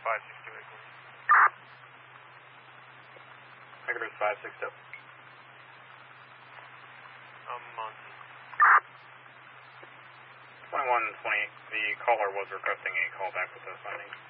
562 Acorn. Megadrift 562. Monty. 2120, the caller was requesting a call back with those findings.